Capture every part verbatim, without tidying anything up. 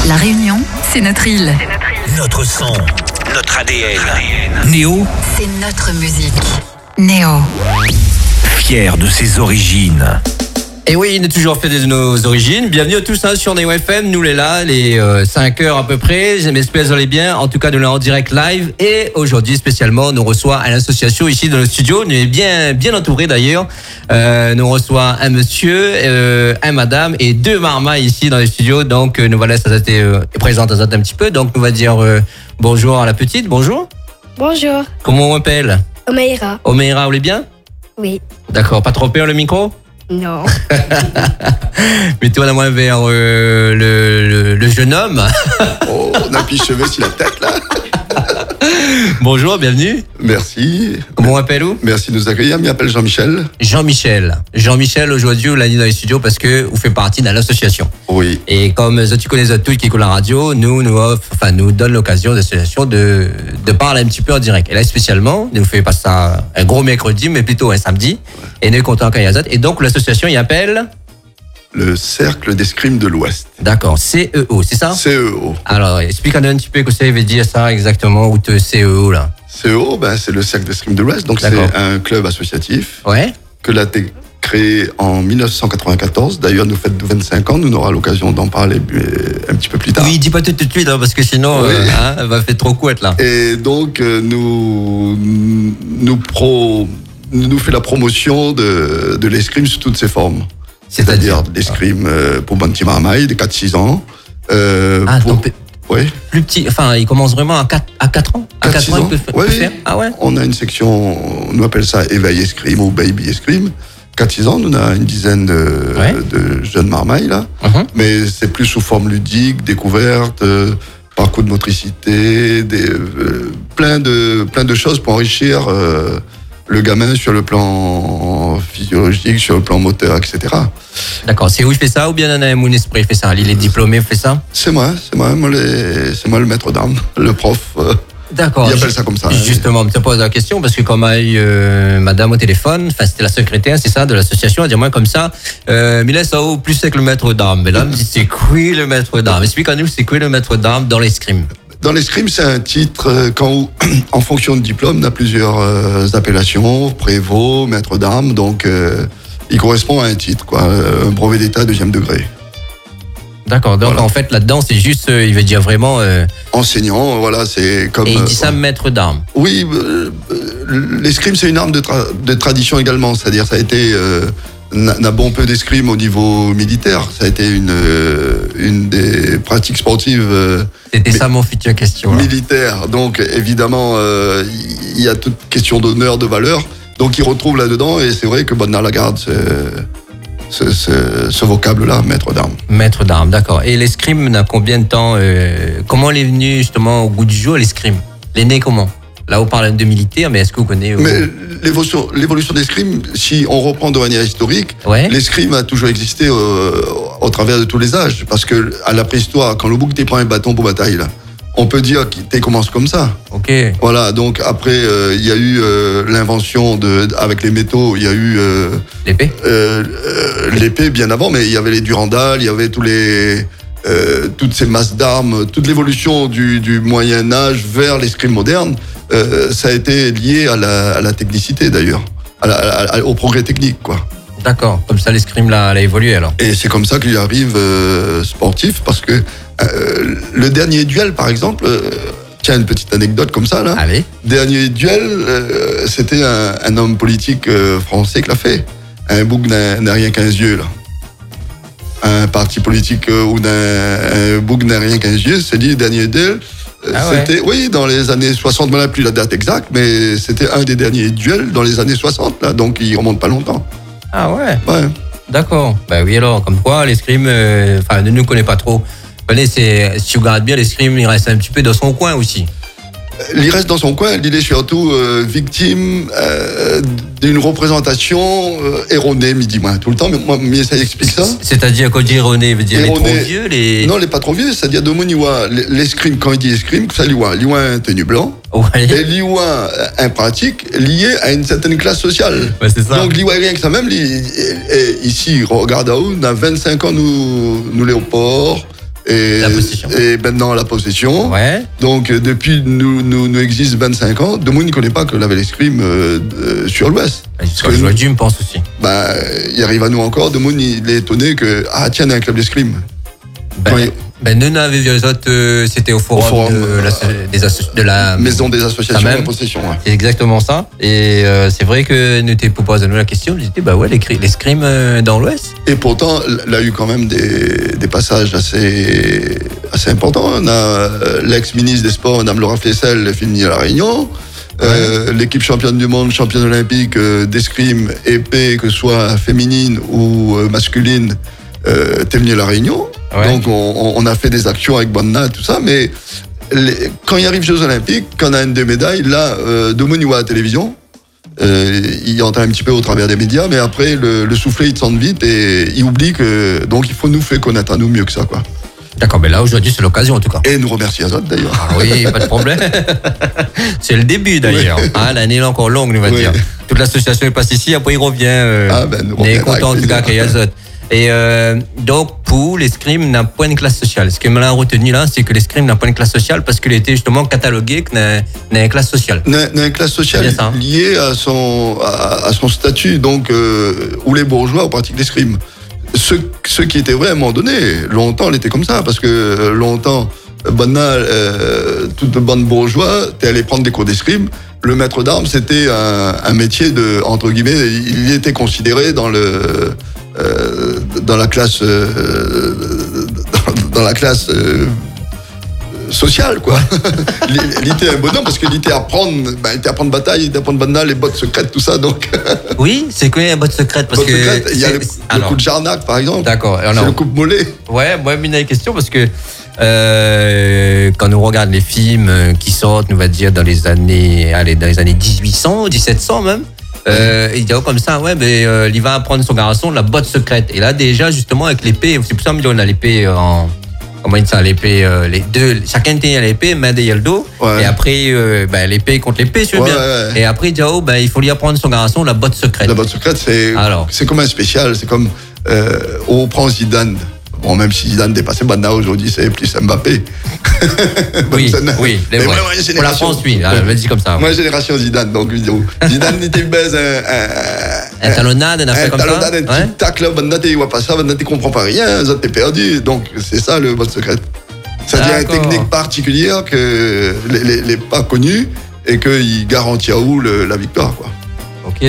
La Réunion, c'est notre île. Notre son, notre A D N. Néo, c'est notre musique. Néo. Fier de ses origines. Et oui, on est toujours fait de nos origines. Bienvenue à tous hein, sur Néo F M. Nous, les là, les euh, cinq heures à peu près. J'espère que vous allez bien. En tout cas, nous sommes en direct live. Et aujourd'hui, spécialement, nous reçoit à l'association ici dans le studio. Nous est bien, bien entourés d'ailleurs. Euh, nous reçoit un monsieur, euh, un madame et deux marmas ici dans le studio. Donc, euh, nous voilà, ça a été euh, présente un petit peu. Donc, nous va dire euh, bonjour à la petite. Bonjour. Bonjour. Comment on m'appelle? Omeira. Omeira, vous allez bien? Oui. D'accord. Pas trop peur le micro? Non. Mets-toi la main vers euh, le, le, le jeune homme. Oh, on a plus cheveux sur la tête là. Bonjour, bienvenue. Merci. Comment on m'appelle où? Merci de nous accueillir. Je m'appelle Jean-Michel. Jean-Michel. Jean-Michel, aujourd'hui, vous l'avez dans les studios parce que vous faites partie de l'association. Oui. Et comme tu connais tous qui écoutent la radio, nous nous offre, enfin nous donne l'occasion de l'association de de parler un petit peu en direct. Et là spécialement, nous fait pas ça un gros mercredi, mais plutôt un samedi. Et nous sommes contents quand il y a ça. Et donc l'association, il appelle le Cercle d'Escrime de l'Ouest. D'accord, C E O, c'est ça? C E O. Alors, explique-nous un petit peu ce que ça veut dire ça exactement, ou te C E O là. C E O, ben, c'est le Cercle d'Escrime de l'Ouest, donc D'accord. c'est un club associatif. Ouais. Que l'a été créé en dix-neuf cent quatre-vingt-quatorze. D'ailleurs, nous faites vingt-cinq ans, nous on aura l'occasion d'en parler un petit peu plus tard. Oui, dis pas tout, tout de suite, hein, parce que sinon, Oui. euh, hein, elle va faire trop couette là. Et donc, euh, nous, nous, pro, nous fait la promotion de, de l'escrime sous toutes ses formes. C'est-à-dire de l'escrime euh, pour Banti Marmaille, de quatre six ans. Euh, Ah, pour... donc, Oui. plus petit, enfin, il commence vraiment à quatre, à quatre ans. À quatre ans, il peut, peut oui. faire. Ah ouais. On a une section, on appelle ça éveil escrime ou baby escrime. quatre six ans, on a une dizaine de, Ouais. de jeunes marmailles là. Uh-huh. Mais c'est plus sous forme ludique, découverte, euh, parcours de motricité, des, euh, plein de plein de choses pour enrichir euh, le gamin sur le plan physiologique, sur le plan moteur, et cetera. D'accord. C'est où il fait ça ou bien un mon esprit fait ça? Il est diplômé, fait ça? C'est moi, c'est moi, moi les- c'est moi le maître d'armes, le prof. euh, D'accord. Il appelle ça comme ça, hein. Justement, je te pose la question parce que comme a eu euh, madame au téléphone, enfin c'était la secrétaire, c'est ça, de l'association, elle dit moi comme ça, euh, mais là ça vaut plus c'est que le maître d'armes. Mais là, elle me dit c'est quoi le maître d'armes? Explique-nous c'est quoi le maître d'armes dans l'escrime? Dans l'escrime, c'est un titre euh, quand, en fonction de diplôme, on a plusieurs euh, appellations, prévôt, maître d'armes, donc euh, il correspond à un titre, quoi, un brevet d'état deuxième degré. D'accord. Donc Voilà. en fait là-dedans c'est juste, euh, il veut dire vraiment. Euh, Enseignant, voilà, c'est comme... et il dit euh, ça maître d'armes. Oui, euh, euh, l'escrime, c'est une arme de, tra- de tradition également, c'est-à-dire ça a été... Euh, n'a n'a bon peu d'escrime au niveau militaire, ça a été une, euh, une des pratiques sportives... euh, C'était mais- ça mon futur question. Là. militaire. Donc évidemment, euh, il y a toute question d'honneur, de valeur. Donc il retrouve là-dedans et c'est vrai que Bodnar la garde ce, ce, ce, ce vocable-là, maître d'armes. Maître d'armes, d'accord. Et l'escrime, n'a combien de temps euh, Comment elle est venue justement au goût du jour, l'escrime? Elle est née comment? Là, on parle de militaire, mais est-ce que vous connaissez euh, Mais l'évolution, l'évolution de l'escrime, si on reprend de manière historique, Ouais. l'escrime a toujours existé euh, au travers de tous les âges. Parce que à la préhistoire, quand le bouc t'es prend un bâton pour bataille, là, on peut dire qu'il t'es commence comme ça. Ok. Voilà, donc après, euh, il y a eu euh, l'invention de, avec les métaux, il y a eu euh, L'épée. euh, euh, l'épée bien avant, mais il y avait les durandales, il y avait tous les, euh, toutes ces masses d'armes, toute l'évolution du, du Moyen Âge vers l'escrime moderne, euh, ça a été lié à la, à la technicité d'ailleurs, à la- à- à- au progrès technique, quoi. D'accord. Comme ça, l'escrime, là, elle a évolué alors. Et c'est comme ça qu'il arrive euh, sportif, parce que euh, le dernier duel, par exemple, euh, tiens, une petite anecdote comme ça, là. Allez. Dernier duel, euh, c'était un, un homme politique euh, français qui l'a fait. Un bouc n'a n'a rien qu'un yeux, là. Un parti politique euh, où d'un un bouc n'a rien qu'un yeux, c'est dit, dernier duel. euh, Ah ouais. C'était, oui, dans les années soixante, on n'a plus la date exacte, mais c'était un des derniers duels dans les années soixante, là, donc il remonte pas longtemps. Ah ouais. Ouais. D'accord. Bah oui alors, comme quoi l'escrime, euh, enfin, ne nous connaît pas trop. Vous voyez, c'est, si vous regardez bien, l'escrime, il reste un petit peu dans son coin aussi. Il reste dans son coin, il est surtout euh, victime euh, d'une représentation euh, erronée, me dit moi tout le temps, mais moi, mais ça explique ça. C'est-à-dire, quand dit erroné, veut dire les trop Erroné. vieux, les. Non, il n'est pas trop vieux, c'est-à-dire de Moniwa, l'escrime, quand il dit escrime, ça liwa, liwa un tenue blanc, Ouais. et liwa un pratique lié à une certaine classe sociale. Ouais, c'est ça. Donc liwa rien que ça même, li- et, et ici, regarde à où, on a vingt-cinq ans, nous, nous Léoport, Et, La possession. et maintenant la possession. Ouais. Donc euh, depuis nous, nous, nous existe vingt-cinq ans, de monde ne connaît pas que l'avait l'escrime euh, euh, sur l'Ouest. Jusqu'à aujourd'hui, je me pense aussi. Bah, il arrive à nous encore, de monde il est étonné que ah tiens, il y a un club d'escrime. Ben, Quand il- ben nous, on avait vu les autres, euh, c'était au forum, Au forum, de, euh, la, des asso- de la Maison des associations Ça même. de possession. Ouais. C'est exactement ça. Et euh, c'est vrai que nous t'es posé la question, je disais, bah ouais, les- l'escrime euh, dans l'Ouest. Et pourtant, il a eu quand même des, des passages assez, assez importants. On a euh, l'ex-ministre des Sports, Mme Laura Flessel, fini à La Réunion. Euh, L'équipe championne du monde, championne olympique euh, d'escrime, épée, que ce soit féminine ou euh, masculine, euh, t'es venu à La Réunion. Ouais. Donc, on, on a fait des actions avec Bonna, tout ça. Mais les- quand il arrive Jeux Olympiques, quand on a une des médailles, là, euh, de Mouni à la télévision, euh, il entend un petit peu au travers des médias, mais après, le, le soufflet, il te sent vite et il oublie que. Donc, il faut nous faire connaître à nous mieux que ça, quoi. D'accord, mais là aujourd'hui c'est l'occasion en tout cas. Et nous remercier Azot, d'ailleurs. Ah oui, pas de problème. C'est le début d'ailleurs. Oui. Ah, l'année est encore longue, on va Oui. dire. Toute l'association est passée ici, après il revient. Euh, Ah, ben, nous on est reviendra content en avec tout cas qu'il y plaisir. ait Azot. Et euh, donc, pour l'escrime n'a pas une classe sociale. Ce que m'a retenu là, c'est que l'escrime n'a pas une classe sociale parce qu'il était justement catalogué qu'il n'a n'a une classe sociale. N'a n'a une classe sociale C'est bien ça, hein. liée à son, à, à son statut, donc, euh, où les bourgeois pratiquent l'escrime. Ce, ce qui était vrai à un moment donné, longtemps, elle était comme ça, parce que euh, longtemps, Bonna, euh, toute bande bourgeois, t'es allé prendre des cours d'escrime. Le maître d'armes, c'était un, un métier de, entre guillemets, il était considéré dans le, euh, dans la classe, euh, dans, dans la classe euh, sociale, quoi. Il était un bonhomme, parce qu'il était à prendre, ben, il était à prendre bataille, il était à prendre Bonna, les bottes secrètes, tout ça, donc. Oui, c'est quoi une botte secrète parce Bottes que secrètes, il y a c'est- le, le alors, coup de Jarnac, par exemple. D'accord. C'est alors, le coupe-mollet. Ouais, moi, j'ai une question parce que euh, quand on regarde les films euh, qui sortent, on va dire, dans les années, allez, dans les années dix-huit cents, dix-sept cents même, euh, il dit oh, comme ça, ouais, mais euh, il va apprendre son garçon la botte secrète. Et là, déjà, justement, avec l'épée, c'est pour ça qu'on a l'épée en. Comment dire ça, l'épée, euh, les deux, chacun tient l'épée, main derrière le dos, Ouais. et après, euh, ben, l'épée contre l'épée, si tu veux Ouais, bien. ouais, ouais. Et après, il dit, oh, ben, il faut lui apprendre son garçon la botte secrète. La botte secrète, c'est Alors. c'est comme un spécial. C'est comme. Euh, on prend Zidane. Bon, même si Zidane dépassait Bonna aujourd'hui, c'est plus Mbappé. Oui, Ça n'a- oui, Mais les moi, vrais. moi, Pour la génération- France, oui, ah, vas-y comme ça. Moi, génération Zidane, donc vidéo. Zidane, il te baise un. Un talonnade, un affaire Un comme ça. talonnade, un Ouais. petit tacle, là, Bonna, tu vois pas ça, Bonna, tu comprends pas rien, ça t'es perdu. Donc, c'est ça le botte secrète. C'est-à-dire une D'accord. technique particulière que les, les, les pas connus et qu'il garantit à où le- la victoire, quoi. Ok.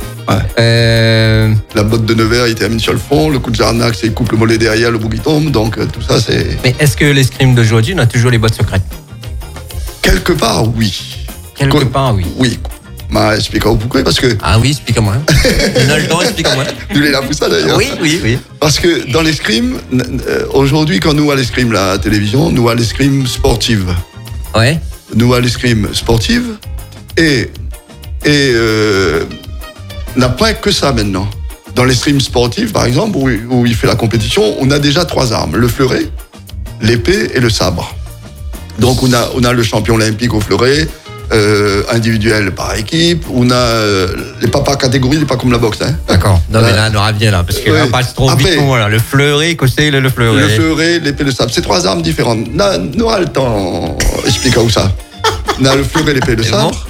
Euh, La botte de Nevers, il termine sur le front. Le coup de Jarnac, c'est il coupe le mollet derrière, le bouc il tombe. Donc euh, tout ça, c'est. mais est-ce que l'escrime d'aujourd'hui, on a toujours les bottes secrètes? Quelque part, oui. Quelque Quoi- part, oui. Oui. Ma explique-moi pourquoi. Parce que. Ah oui, explique-moi. On a le temps, explique-moi. Tu l'es là pour ça d'ailleurs. Oui, oui, oui. Parce que dans l'escrime, n- euh, aujourd'hui, quand nous à l'escrime, la télévision, nous à l'escrime sportive. Ouais. Nous à l'escrime sportive. Et. Et. Euh, n'a pas que ça maintenant. Dans l'escrime sportive, par exemple, où, où il fait la compétition, on a déjà trois armes. Le fleuret, l'épée et le sabre. Donc on a, on a le champion olympique au fleuret, euh, individuel par équipe. On a euh, les pas par catégorie, c'est pas comme la boxe. Hein. D'accord. Non, mais Ouais. là, on aura bien là, parce que Oui. là, on passe trop Après- vite pour moi, là. Le fleuret, côté, le, le fleuret. Le fleuret, l'épée et le sabre. C'est trois armes différentes. Na- Nous avons le temps, explique où ça. On a le fleuret, l'épée et le C'est sabre,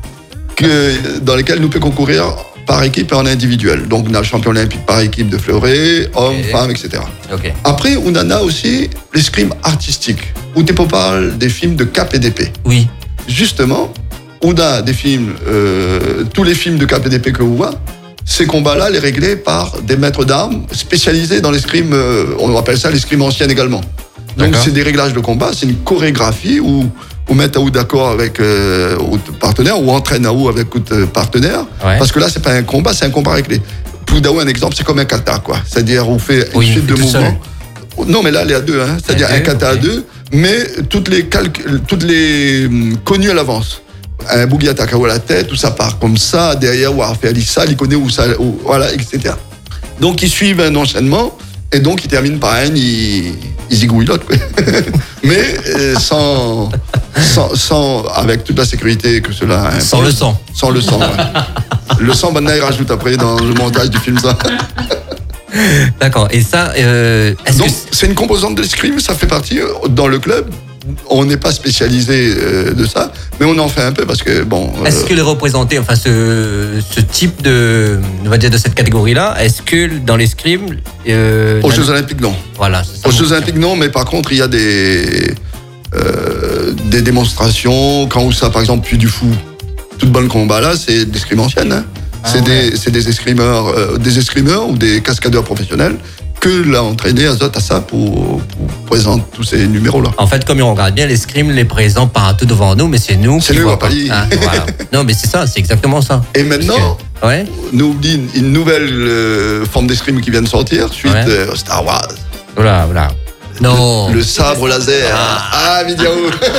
que, dans lesquels nous pouvons concourir par équipe et en individuel. Donc on a le champion olympique par équipe de fleuret, hommes, Ok. femmes, et cetera. Ok. Après, on en a aussi l'escrime artistique, où tu parles des films de cap et d'épée. Oui. Justement, on a des films, euh, tous les films de cap et d'épée que vous voyez, ces combats-là, les réglés par des maîtres d'armes spécialisés dans l'escrime, euh, on appelle ça l'escrime ancienne également. Donc D'accord. c'est des réglages de combat, c'est une chorégraphie où on met à ou d'accord avec euh, autre partenaire ou entraîne à ou avec autre partenaire. Ouais. Parce que là, c'est pas un combat, c'est un combat réglé. Pour Daou, un exemple, c'est comme un kata, quoi. C'est-à-dire, on fait une Oui, suite de tout seul. mouvements. Non, mais là, il y a deux, hein. C'est-à-dire À un deux, kata à ok. deux, mais toutes les calc- toutes les hum, connues à l'avance. Un boogie attaque à la tête, où ça part comme ça, derrière, ou à faire ça, il connaît où ça, où- voilà, et cetera. Donc, ils suivent un enchaînement, et donc, ils terminent par un, ils, ils zigouillent l'autre, quoi. Mais euh, sans, sans, sans, avec toute la sécurité que cela impose. Sans le sang. Sans le sang, ouais. Le sang, maintenant, il rajoute après dans le montage du film, ça. D'accord. Et ça, euh, est-ce Donc que c'est une composante de l'escrime, ça fait partie euh, dans le club. On n'est pas spécialisé euh, de ça, mais on en fait un peu parce que bon. euh, est-ce que les représenter, enfin ce, ce type de, on va dire de cette catégorie-là, est-ce que dans l'escrime, euh, aux la- Jeux Olympiques, non. voilà, c'est ça Aux mon Jeux question. Olympiques, non, mais par contre, il y a des euh, des démonstrations. Quand ça, par exemple, Puy du Fou, toute bonne combat là, c'est de l'escrime ancienne. Hein. Ah c'est ouais. des c'est des escrimeurs, euh, des escrimeurs ou des cascadeurs professionnels que l'a entraîné Azot à ça pour, pour présenter tous ces numéros-là. En fait, comme on regarde bien, l'escrime les présente partout devant nous, mais c'est nous C'est qui nous, voit on va pas dire. Ah, voilà. Non, mais c'est ça, c'est exactement ça. Et maintenant, Parce que- ouais. nous oublie une, une nouvelle euh, forme d'escrime qui vient de sortir suite Ouais. euh, Star Wars. Voilà, voilà. Non. Le sabre laser. Ah. Ah, vidéo.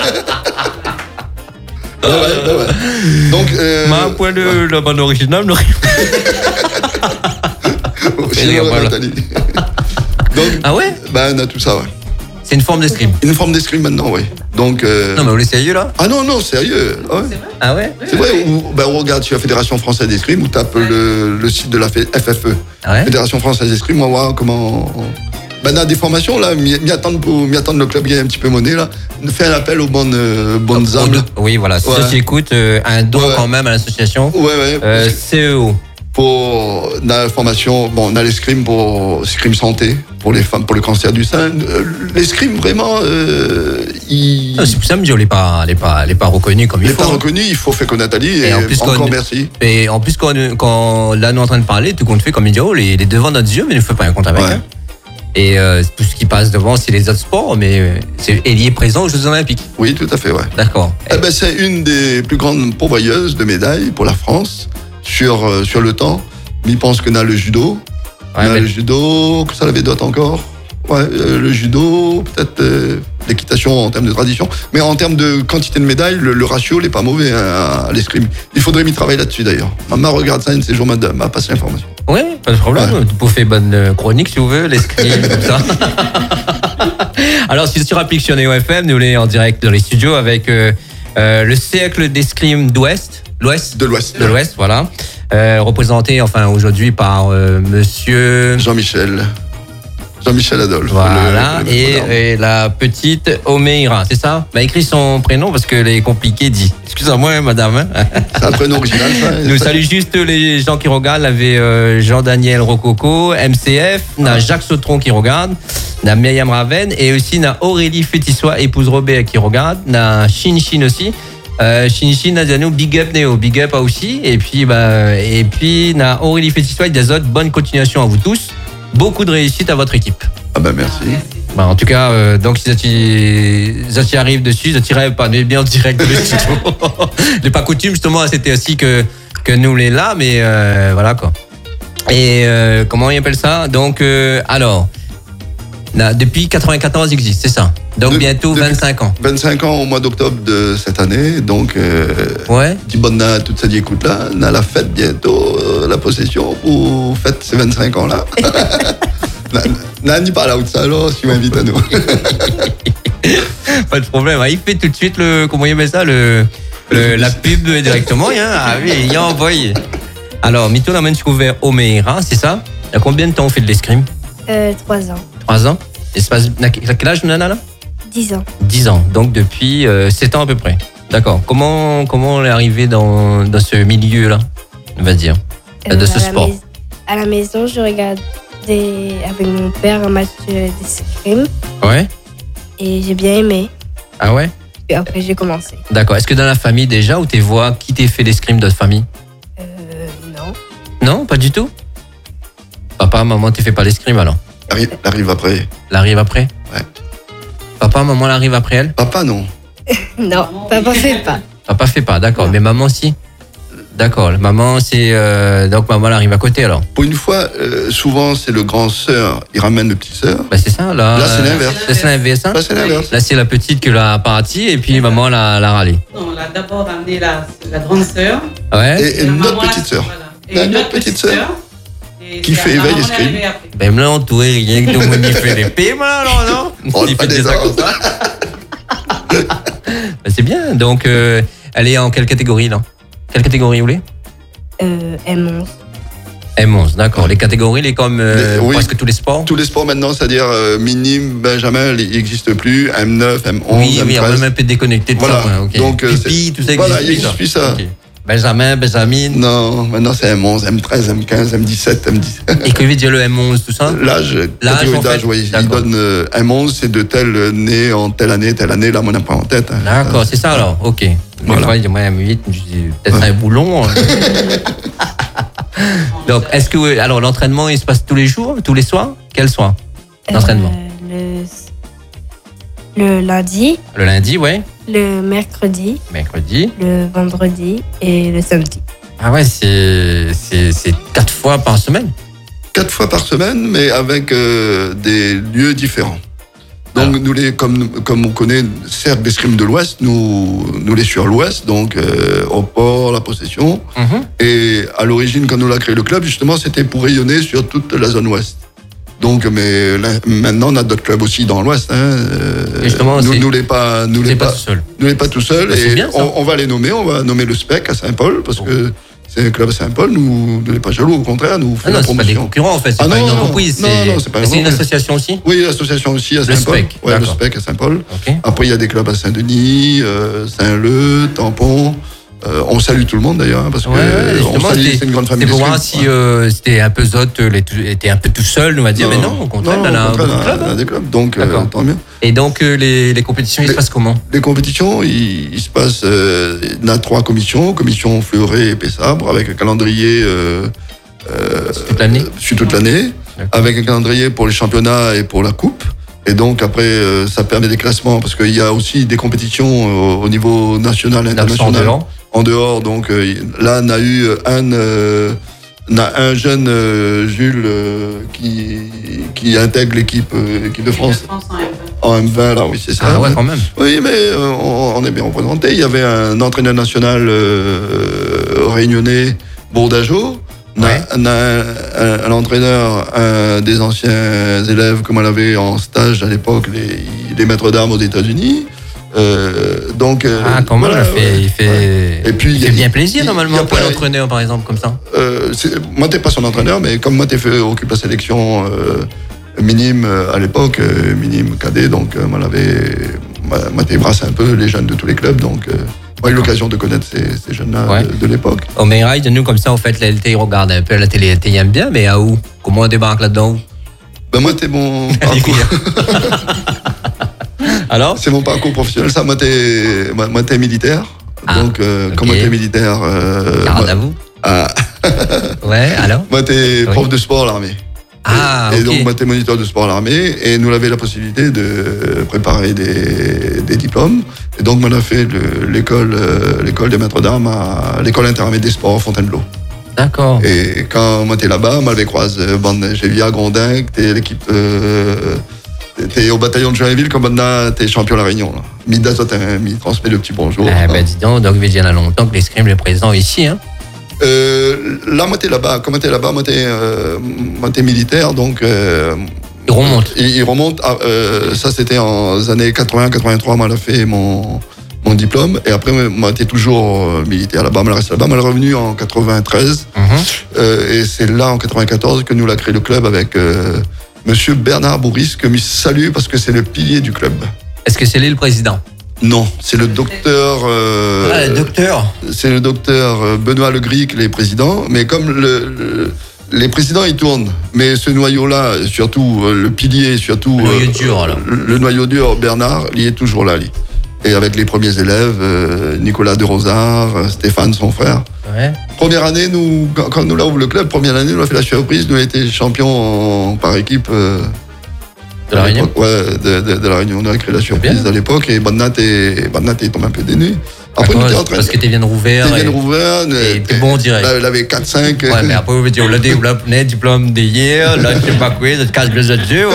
Ouais, ouais, ouais, ouais. Donc, euh, Ma point de la bande originale, non. chez rire, nous, voilà. Nathalie. Donc, Ah ouais? ben, on a tout ça, ouais. C'est une forme d'escrime. Une forme d'escrime maintenant, oui. Donc, euh, Non, mais vous êtes sérieux là? ah non, non, sérieux. Ouais. Ah ouais? C'est vrai, ou, ben, on regarde sur la Fédération Française d'Escrime, ou tape le, le site de la F F E. Ah ouais? Fédération Française d'Escrime, on va voir comment. Ben, dans des formations, là, m'y m'y attendre pour m'y attendre le club gagne un petit peu monnaie, là. Fait un appel aux bonnes, euh, bonnes On âmes. doute- Oui, voilà. Si Ouais. ceux qui écoutent, euh, un don Ouais. quand même à l'association. Ouais, ouais. Euh, C E O. Pour dans la formation, bon, on a l'escrime pour l'escrime santé, pour les femmes, pour le cancer du sein. Euh, L'escrime, vraiment, euh, il Ah, c'est pour ça que me dit, on n'est pas, elle est pas, elle est pas reconnue comme il n'est faut. pas reconnu, il faut faire que Nathalie, et, Et en plus, encore qu'on- merci. Et en plus, quand, quand là, nous en train de parler, tout compte fait, comme il dit, oh, les, les devant notre yeux, mais ne fait pas un compte avec. Ouais. hein. Et euh, tout ce qui passe devant, c'est les autres sports, mais euh, c'est elle y est présent aux Jeux Olympiques. Oui, tout à fait, ouais. D'accord. Eh ben, c'est une des plus grandes pourvoyeuses de médailles pour la France sur, euh, sur le temps. Mais il pense qu'on a le judo. On Ouais, a mais- le judo, que ça l'avait d'autres encore. Ouais, euh, le judo, peut-être euh, l'équitation en termes de tradition. Mais en termes de quantité de médailles, le, le ratio n'est pas mauvais hein, à l'escrime. Il faudrait m'y travailler là-dessus d'ailleurs. Maman regarde ça, une de ces jours, m'a m'a passé l'information. Oui, pas de problème. Ouais. Vous pouvez faire bonne euh, chronique si vous voulez, l'escrime, comme ça. Alors, si sur Application Neo F M, nous sommes en direct dans les studios avec euh, euh, le cercle d'escrime d'Ouest, l'Ouest, De l'Ouest. de l'Ouest, voilà, euh, représenté enfin aujourd'hui par euh, Monsieur. Jean-Michel. Jean-Michel Adolphe. Voilà, le- le- et, le- et la petite Omeira, c'est ça? M'a écrit son prénom parce que est compliqué dit. Excusez-moi, hein, madame. hein. C'est un prénom original, ça. Nous salue juste les gens qui regardent. Il y avait euh, Jean-Daniel Rococo, M C F, n'a Jacques Sautron qui regarde, n'a Myriam Raven et aussi n'a Aurélie Fétissois, épouse Robert qui regarde, n'a Chin Chin aussi. Euh, Chin Chin a dit à nous big up Néo, big up à aussi. Et puis, bah, et puis n'a Aurélie Fétissois et des autres. Bonne continuation à vous tous. Beaucoup de réussite à votre équipe. Ah ben merci. Bah, en tout cas, euh, donc si ça t'y arrive dessus, ça t'y rêve pas, mais bien en direct de studio. C'est pas coutume justement, c'était aussi que que nous les là, mais euh, voilà quoi. Et euh, comment on appelle ça? Donc euh, alors, là, depuis quatre-vingt-quatorze il existe, c'est ça. Donc De- bientôt depuis- vingt-cinq ans. vingt-cinq ans au mois d'octobre de cette année, donc euh, Ouais. dis bonne à toute cette écoute là, on a la fête bientôt, euh, la possession pour fête ces vingt-cinq ans là. N'a ni pas là où ça alors, si m'invite à nous. Pas de problème. Ah, il fait tout de suite le comment il appelle ça le, le- la pub directement. Hein. Ah oui, il y a envoyé. Alors, Mito la main ouvert Omeira, c'est ça? Il y a combien de temps on fait de l'escrime? Euh, trois ans. Trois ans. Et ça passe, quel âge, Nana, là? Dix ans. Dix ans. Donc, depuis euh, sept ans à peu près. D'accord. Comment, comment on est arrivé dans, dans ce milieu-là, on va dire, de Euh, ce à la sport? mais- À la maison, je regardais avec mon père un match euh, d'escrime Ouais. et j'ai bien aimé. Ah ouais? Puis après, j'ai commencé. D'accord. Est-ce que dans la famille déjà, ou tu vois qui t'est fait l'escrime de votre famille? Euh, non. Non, pas du tout? Papa, maman, t'es fait pas l'escrime alors? Arrive, arrive après. Elle arrive après? Ouais. Papa, maman, elle arrive après elle? Papa non. Non, papa fait pas. Papa fait pas, d'accord. Non. Mais maman, si? D'accord. Maman, c'est. euh, donc, maman, elle arrive à côté alors? Pour une fois, euh, souvent c'est le grand sœur, il ramène le petit sœur. Bah, c'est ça, là. Là, c'est euh, l'inverse. Là, c'est l'inverse, hein? Là c'est l'inverse. Là, c'est la petite qui l'a partie et puis maman l'a, l'a râlé. Non, on a d'abord amené la, la grande sœur. Ouais. Et, et la notre maman, petite la- sœur. voilà. Et La- une notre autre petite petite sœur. sœur. Et Qui c'est fait la éveil maman, escrime. elle est arrivée après. Ben là, on tourait rien que tout le monde y fait les paiements, alors, non? Oh, Il pas fait des ça ordres. comme ça. Ben, c'est bien. Donc, euh, elle est en quelle catégorie, là? Quelle catégorie vous voulez? Euh, M onze. M onze, d'accord. Les catégories, les comme euh, Les- oui. presque tous les sports. Tous les sports maintenant, c'est-à-dire euh, minime, benjamin, il n'existe plus, M neuf, M onze, Oui, oui, on M treize. est même un peu déconnecté de Voilà. ça. Ouais, ok. Donc, euh, Pipi, tout ça voilà, existe il existe plus ça. Ok. Benjamin, Benjamin. Non, maintenant c'est M onze, M treize, M quinze, M dix-sept, M dix-sept. Et que veut dire le M onze, tout ça? L'âge, L'âge, catégorie en fait. d'âge, oui. Il D'accord. donne euh, M onze, c'est de tel euh, né en telle année, telle année, là, moi, on n'a pas en tête. hein. D'accord, c'est ça alors, ok. Des Voilà. fois, il dit moi M huit, je dis peut-être un boulon. hein. Donc, est-ce que, alors l'entraînement, il se passe tous les jours, tous les soirs? Quel soir? L'entraînement. Euh, le, le lundi, Le lundi, ouais. le mercredi, Mercredi. le vendredi et le samedi. Ah ouais, c'est, c'est, c'est quatre fois par semaine. Quatre fois par semaine, mais avec euh, des lieux différents. Donc, Alors. nous les, comme, comme on connaît, certes, l'escrime de l'Ouest, nous, nous les sur l'Ouest, donc euh, au port, la possession. Mhm. Et à l'origine, quand nous l'a créé le club, justement, c'était pour rayonner sur toute la zone Ouest. Donc, mais là, maintenant, on a d'autres clubs aussi dans l'Ouest. Hein. Euh, Et justement, nous, c'est- nous les pas, nous C'est les pas pas, tout seul. nous les pas tout seuls. Bah, c'est et bien, ça. on, on va les nommer. On va nommer le S P E C à Saint-Paul parce Bon. que c'est un club à Saint-Paul. Nous, nous les pas jaloux. Au contraire, nous Ah faisons non, la c'est pas des promotion. concurrents en fait, c'est Ah pas non, une non, entreprise. non, c'est, non, c'est pas une c'est une entreprise. association aussi. Oui, l'association aussi à Le Saint-Paul. S P E C, Ouais, le d'accord. S P E C à Saint-Paul. Ok. Après, il y a des clubs à Saint-Denis, euh, Saint-Leu, Tampon. Euh, on salue tout le monde d'ailleurs, hein, parce que Ouais, ouais, euh, on justement, salue, c'était- c'est une grande famille. C'est pour voir d'escrime. si euh, c'était un peu zot, euh, les tout- était un peu tout seul, on va dire, mais non, au contraire, non, on a au un contraire, bon on a- club. on a hein. des clubs, donc euh, D'accord. tant mieux. Et donc, euh, les, les compétitions, ils se Les- passent comment? Les compétitions, il, il se passe, euh, il y a trois commissions, commission Fleuret et Pessabre, avec un calendrier euh, euh, Toute l'année? sur toute l'année, D'accord. avec un calendrier pour les championnats et pour la coupe. Et donc après, euh, ça permet des classements, parce qu'il y a aussi des compétitions euh, au niveau national et Donc, c'est en international. dehors. En dehors, donc euh, là, on a eu un, euh, on a un jeune euh, Jules euh, qui, qui intègre l'équipe euh, équipe de France en M vingt, là, oui, c'est ça. Ah ouais, quand même. Oui, mais euh, on, on est bien représenté. Il y avait un entraîneur national euh, réunionnais, Bourdageau. On a, Ouais. on a un, un- un entraîneur, un des anciens élèves, comme on avait en stage à l'époque, les, les maîtres d'armes aux États-Unis. Euh, donc, euh, Ah, quand même, voilà, il fait, ouais. il fait, Ouais. Et puis, il il y a- fait bien plaisir, il- normalement, il y a pour pas- l'entraîneur, par exemple, comme ça. Euh, c'est- moi, t'es pas son entraîneur, mais comme moi, t'es fait occupe la sélection euh, minime euh, à l'époque, euh, minime cadet, donc euh, moi, l'avais, moi, moi, t'es brasse un peu les jeunes de tous les clubs, donc euh, moi, j'ai eu l'occasion de connaître ces, ces jeunes-là Ouais. de, de l'époque. Au main ride, nous, comme ça, en fait, la L T, ils regardent un peu la télé, L T, ils aiment bien, mais à où? Comment on débarque là-dedans? Ben moi, t'es mon parcours, Alors? c'est mon parcours professionnel. Ça, moi, t'es, moi, moi, t'es militaire. Ah, donc, euh, ok. comme moi, t'es militaire, euh, Garde moi, à vous. ah, Ouais, alors? moi, t'es Oui. prof de sport à l'armée. Ah, et ok. donc, moi, t'es moniteur de sport à l'armée, et nous avait la possibilité de préparer des, des diplômes. Et donc, on a fait le- l'école, euh, l'école des maîtres d'armes à l'école interarmée des sports à Fontainebleau. D'accord. Et quand moi, t'es là-bas, moi, je croise, euh, bande, j'ai vu à Grondin, que t'es l'équipe, euh, t'es au bataillon de Joinville, comme maintenant, t'es champion à La Réunion, là. Mida, toi, t'as mis, transmet le petit bonjour. Eh ben, dis donc, donc, il y en a longtemps que l'escrime est présent ici, hein. Euh, là, moi, t'es là-bas. Comme t'es là-bas, moi, t'es, euh, moi, t'es militaire, donc, euh, Il remonte. Il, il remonte. À, euh, ça, c'était en années quatre-vingts quatre-vingt-trois. Moi, j'ai fait mon, mon diplôme. Et après, moi, j'étais toujours euh, militaire là-bas. Moi, je reste là-bas. Moi, je suis revenu en quatre-vingt-treize. Mhm. Euh, et c'est là, en quatre-vingt-quatorze, que nous l'a créé le club avec euh, Monsieur Bernard Bourris, que je salue parce que c'est le pilier du club. Est-ce que c'est lui le président? Non, c'est le docteur. euh, Ah, le docteur. c'est le docteur euh, Benoît Legris qui est président, mais comme le, le- les présidents ils tournent, mais ce noyau-là, surtout euh, le pilier, surtout Le noyau euh, dur, alors. le, le noyau dur, Bernard, il est toujours là, lui. Et avec les premiers élèves, euh, Nicolas de Rosard, euh, Stéphane, son frère. Ouais. Première année, nous, quand, quand nous là ouvre le club, première année, nous on a fait la surprise, nous on était champions en- par équipe. euh, De la à Réunion? l'époque. Ouais, de, de- de la Réunion. On a créé la surprise Bien. à l'époque et Bannat est, Bannat est tombé un peu dénu. Après, D'accord, nous étions en train parce que t'es bien rouvert. T'es et- bien rouvert. et t'es bon direct. Là, il avait quatre cinq. Ouais, mais après, vous me dites, on l'a dit, on l'a le diplôme d'hier, là, je sais pas quoi, ça te casse les yeux,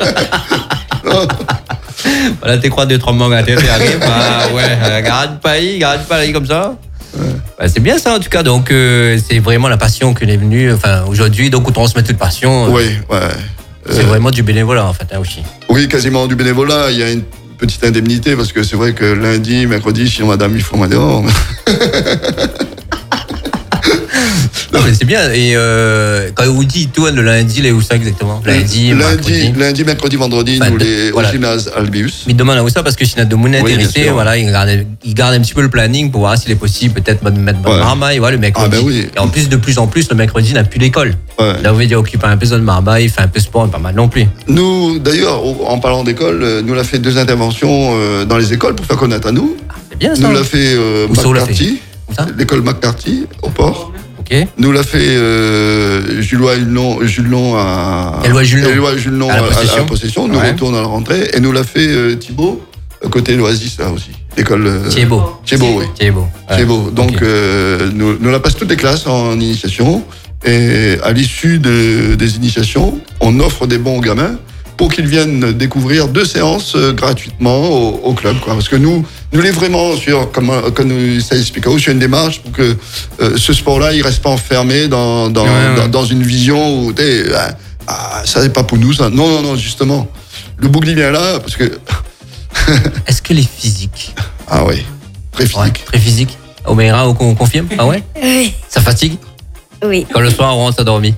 ouais. Voilà, t'es croix deux, trois mois, tu arrives, bah ouais, garde pas y, garde pas y comme ça. Bah, c'est bien ça, en tout cas, donc, euh, c'est vraiment la passion qui est venue, enfin, aujourd'hui, donc, on transmet toute passion. euh, Oui, ouais. C'est Euh, vraiment du bénévolat, en fait, hein, aussi. Oui, quasiment du bénévolat. Il y a une petite indemnité parce que c'est vrai que lundi, mercredi, si madame, il faut moi dehors. Non, mais c'est bien. Et euh, quand vous dites toi le lundi, les où ça exactement? Lundi, lundi, mercredi. lundi, mercredi, vendredi, Enfin, nous de- les voilà. au gymnase Albius. Mais demande où ça parce que si on a de monde Oui, bien intéressé, sûr. voilà, il garde, il garde un petit peu le planning pour voir s'il est possible peut-être de mettre bonne Ouais. marmaille, voilà, le mercredi. Ah ben oui. Et en plus, de plus en plus, le mercredi, il n'a plus l'école. Ouais. Là, vous voyez, il occupe un peu de marmaille, il fait un peu de sport, pas mal non plus. Nous, d'ailleurs, au- en parlant d'école, euh, nous l'a fait deux interventions euh, dans les écoles pour faire connaître à nous. C'est bien ça. Nous l'a fait euh, Où ça, vous l'a McCarthy, Où ça l'école McCarthy au port. Ok. Nous l'a fait euh, Julois Hulon, Julon à Éloi Julon. Éloi Julon À la à, à Possession. la possession. Nous Ouais. retournons à la rentrée et nous l'a fait euh, Thibaut à côté de l'Oasis là aussi. L'école. Euh, Thiébaut. Thiébaut, oui. Thiébaut. Ouais. Thiébaut. Donc Ok. euh, nous, nous la passe toutes les classes en initiation et à l'issue de- des initiations, on offre des bons aux gamins pour qu'ils viennent découvrir deux séances euh, gratuitement au, au club. Quoi. Parce que nous, nous les vraiment sur, comme, euh, comme ça explique, sur une démarche pour que euh, ce sport-là, il reste pas enfermé dans, dans, Ouais, ouais. dans, dans une vision où, t'es, ah, ah, ça c'est pas pour nous, ça. Non, non, non, justement. Le bouclier vient là, parce que, Est-ce que les physiques, ah oui, très physique. ouais, très physiques, Omeira, on on confirme? Ah ouais? Oui. Ça fatigue? Oui. Quand le soir, on rentre à dormir.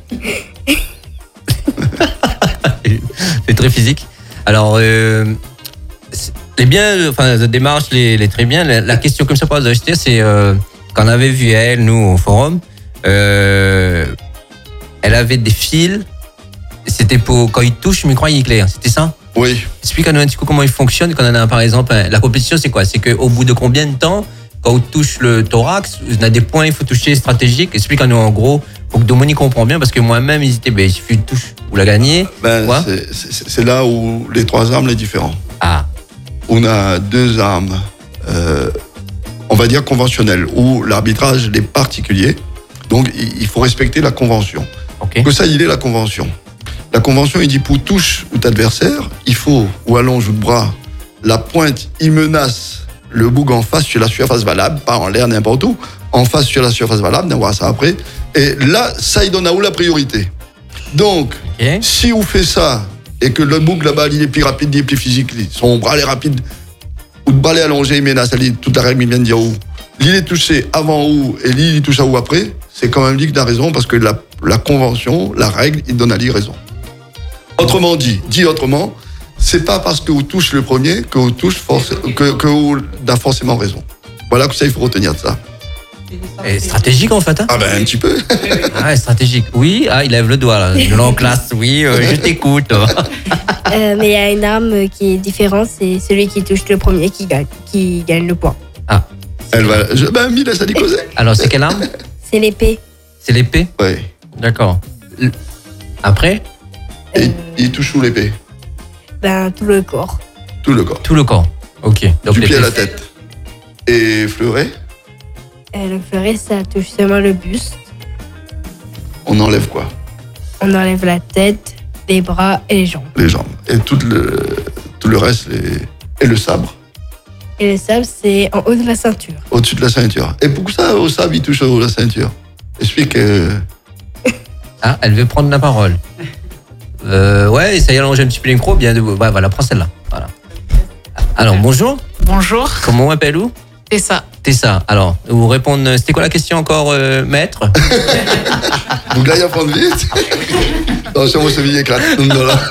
C'est très physique. Alors, euh, c'est- les biens, enfin, la démarche, les, les très bien. La, la question comme ça pour les acheter, c'est euh, quand on avait vu elle, nous, au forum, euh, elle avait des fils. C'était pour quand il touche, le micro il éclaire. C'était ça? Oui. Explique-nous un petit peu comment il fonctionne. Quand on a, par exemple, un- la compétition, c'est quoi? C'est qu'au bout de combien de temps, quand on touche le thorax, on a des points, il faut toucher stratégiques. Explique-nous en gros, pour que Dominique comprenne bien, parce que moi-même, ils étaient, ben, il suffit de touche, vous la gagnez. Ben, Ouais. c'est- c'est c'est là où les trois armes, les différents. Ah, On a deux armes, euh, on va dire conventionnelles, où l'arbitrage est particulier. Donc, il il faut respecter la convention. ok. Que ça, il est la convention. La convention, il dit pour touche ou adversaire, il faut, ou allonge ou de bras, la pointe, il menace le bouc en face sur la surface valable, pas en l'air n'importe où, en face sur la surface valable, on verra ça après. Et là, ça, il donne à où la priorité. Donc, Ok. si on fait ça, et que le bouc là-bas, il est plus rapide, il est plus physique, son bras est rapide, ou de bras est allongé, il menace, il dit, toute la règle, il vient de dire où. L'île est touché avant où, et l'île, il touche à où après, c'est quand même lui qui a raison, parce que la, la convention, la règle, il donne à lui raison. Autrement dit, dit autrement, c'est pas parce que vous touche le premier que vous touche force, que, que vous a forcément raison. Voilà que ça, il faut retenir de ça. Et stratégique en fait, hein? Ah ben, un petit peu. Ah, ouais, stratégique. Oui, ah, il lève le doigt là. Je l'en classe, oui, euh, je t'écoute. Euh, mais il y a une arme qui est différente, c'est celui qui touche le premier qui gagne, qui gagne le point. Ah, Elle va, je, ben, Mille, ça dit causer. alors c'est quelle arme? C'est l'épée. C'est l'épée? Ouais. D'accord. Le- Après, Et Euh, il touche sous l'épée, Ben, tout le corps. tout le corps. tout le corps. Ok. Donc Du pied à l'épée. la tête. Et fleuret, Euh, le fleuret, ça touche seulement le buste. on enlève quoi? On enlève la tête, les bras et les jambes. Les jambes. Et tout le, tout le reste, les, et le sabre, Et le sable, c'est en haut de la ceinture. au-dessus de la ceinture. Et pourquoi ça, au sabre, il touche au la ceinture? Explique. euh, Ah, elle veut prendre la parole. Euh, ouais, essaye d'allonger un petit peu les micros. Bien, de... ouais, voilà, prends celle-là. Voilà. Alors, bonjour. Bonjour, Comment on m'appelle où? c'est ça. Tessa. Alors, vous répondre. C'était quoi la question encore, euh, maître? Vous gagnez à prendre vite. Attention, mon cheville éclate. Non, non, là.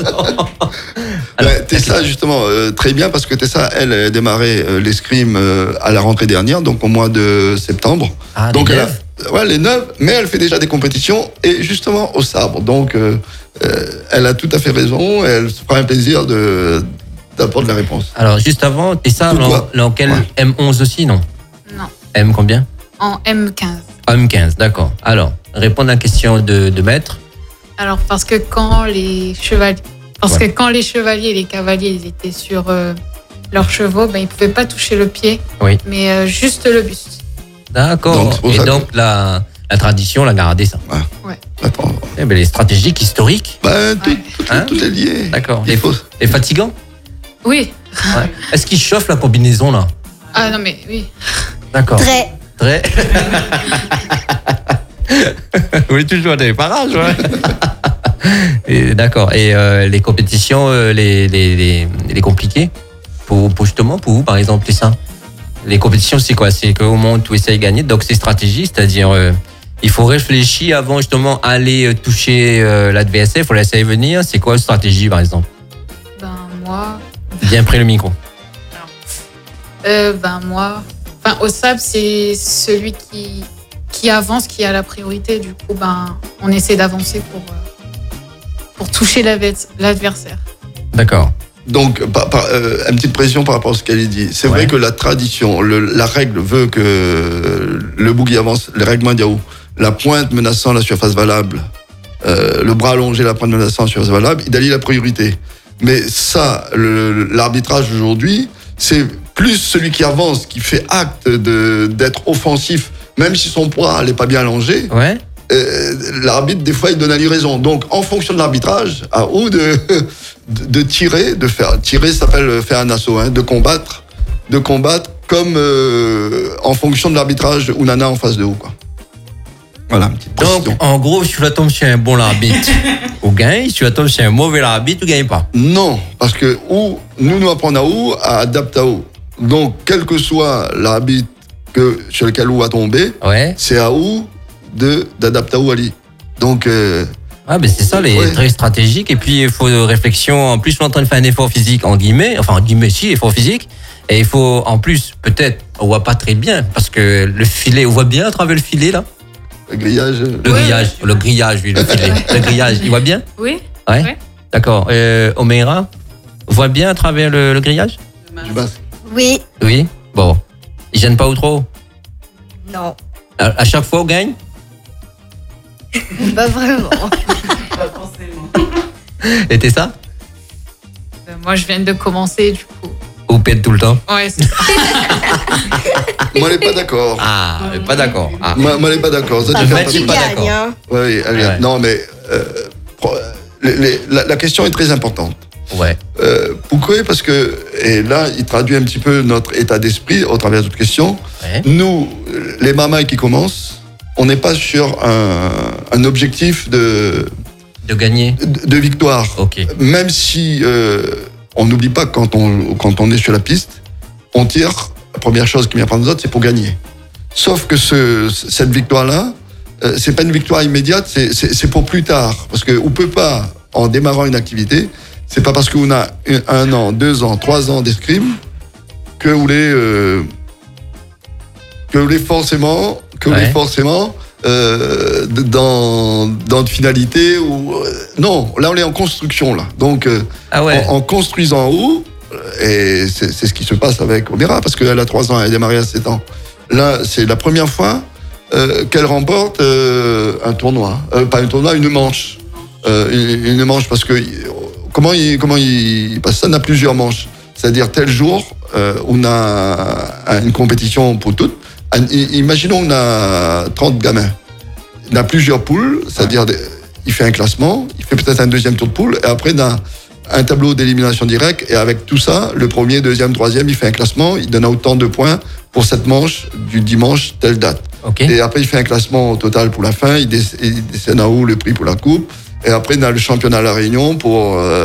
Ouais, Tessa, justement, euh, très bien, parce que Tessa, elle, a démarré euh, l'escrime euh, à la rentrée dernière, donc au mois de septembre. Ah, Donc les elle a, neufs. ouais, les neuf, mais elle fait déjà des compétitions, et justement au sabre. Donc, euh, euh, elle a tout à fait raison, et elle se fera un plaisir de d'apporter la réponse. Alors, juste avant, Tessa, Tout dans, quoi dans quel Ouais. M onze aussi, non? Non, M combien? en M quinze. M quinze, d'accord. Alors, répondre à la question de, de maître. Alors, parce que quand les chevaliers, parce Ouais. que quand les chevaliers et les cavaliers ils étaient sur euh, leurs chevaux, ben, ils ne pouvaient pas toucher le pied, Oui. mais euh, juste le buste. D'accord. Donc, c'est pour Et ça donc, la, la tradition, la garder ça. Attends. Eh ben, les stratégiques historiques. Ben, tout, Ouais. tout, Hein tout est lié. D'accord. Il Les, faut- les fatigants. Oui. Ouais. Est-ce qu'ils chauffent la combinaison là? Ah non, mais oui. D'accord. Très. Très. Oui, toujours des parages, ouais. Et, d'accord. Et euh, les compétitions, euh, les, les, les, les compliquées pour, pour justement, pour vous, par exemple, c'est ça. Les compétitions, c'est quoi? C'est qu'au moment où tu essayes de gagner, donc c'est stratégie, c'est-à-dire euh, il faut réfléchir avant justement aller toucher euh, l'adversaire, il faut laisser venir. C'est quoi la stratégie par exemple? Ben moi, Bien près le micro. euh, ben moi, enfin au sable c'est celui qui qui avance qui a la priorité. Du coup, ben on essaie d'avancer pour euh, pour toucher l'advers- l'adversaire. D'accord. Donc, par, par, euh, une petite précision par rapport à ce qu'elle a dit. C'est Ouais. vrai que la tradition, le, la règle veut que le boogie avance, le règlement Diao, la pointe menaçant la surface valable, euh, le bras allongé, la pointe menaçant la surface valable, il allie la priorité. Mais ça, le, l'arbitrage aujourd'hui, c'est plus celui qui avance, qui fait acte de, d'être offensif, même si son poids n'est pas bien allongé. Ouais. Euh, l'arbitre, des fois, il donne à lui raison. Donc, en fonction de l'arbitrage, à eux de, de, de tirer, de faire. Tirer ça s'appelle faire un assaut, hein, de combattre, de combattre comme euh, en fonction de l'arbitrage Ounana en face de haut, quoi. Voilà, une petite Donc, précision. en gros, si tu la tombes chez un bon arbitre, ou gagne. Si tu la tombes chez un mauvais arbitre, tu gagnes pas. Non, parce que où, nous, nous apprenons à où, à adapter à où. Donc, quel que soit l'arbitre que, sur lequel où va tomber, Ouais. c'est à où de, d'adapter à où Ali. Donc, euh, Ah, ben c'est ça, les Ouais. très stratégiques. Et puis, il faut de réflexion. En plus, on est en train de faire un effort physique, en guillemets. Enfin, en guillemets, si, effort physique. Et il faut, en plus, peut-être, on voit pas très bien. Parce que le filet, on voit bien à travers le filet, là. le grillage. euh, Le Ouais. grillage. Le grillage, oui, le filet. Le grillage, il voit bien? Oui. Ouais. Ouais. D'accord. Euh, Omeira, voit bien à travers le, le grillage? Du basque. Oui, Oui. Bon. Il gêne pas ou trop? non, À, à chaque fois, on gagne? pas vraiment. Pas forcément. Et t'es ça? Euh, moi je viens de commencer du coup. Ou pète tout le temps? Ouais. C'est... Moi, elle n'est pas d'accord. Ah, mais pas d'accord. Ah. Moi, moi, elle n'est pas d'accord. Ça, Pas tu fais fait, un moi je suis qui pas gagne, d'accord. hein. Oui, oui, elle- Ouais. non, mais euh, pro- les- les- la, la question est très importante. Ouais. Euh, pourquoi? Parce que, et là, il traduit un petit peu notre état d'esprit au travers de toute question. Ouais. Nous, les mamans qui commencent, on n'est pas sur un, un objectif de, De gagner? de, de victoire. Ok. Même si euh, on n'oublie pas que quand on, quand on est sur la piste, on tire, la première chose qui vient prendre nous autres, c'est pour gagner. Sauf que ce, cette victoire-là, euh, c'est pas une victoire immédiate, c'est, c'est, c'est pour plus tard. Parce qu'on peut pas, en démarrant une activité, c'est pas parce qu'on a un, un an, deux ans, trois ans d'escrime que vous voulez, euh, que vous voulez forcément, que vous Ouais. voulez forcément euh, dans, dans une finalité ou euh, non, là on est en construction là. Donc euh, Ah ouais. en, en construisant en haut, et c'est, c'est ce qui se passe avec Omera, parce qu'elle a trois ans, elle a démarré à sept ans. Là, c'est la première fois euh, qu'elle remporte euh, un tournoi. Euh, pas un tournoi, une manche. Euh, une, une manche, parce que comment il, comment il passe ça? On a plusieurs manches. C'est-à-dire, tel jour, euh, on a une compétition pour toutes. Imaginons on a trente gamins. On a plusieurs poules, c'est-à-dire, des- il fait un classement, il fait peut-être un deuxième tour de poule, et après, on a un tableau d'élimination directe, et avec tout ça, le premier, deuxième, troisième, il fait un classement, il donne autant de points pour cette manche du dimanche, telle date. Ok. Et après, il fait un classement au total pour la fin, il, dé- il décerne en haut le prix pour la coupe, et après, on a le championnat à La Réunion pour... euh,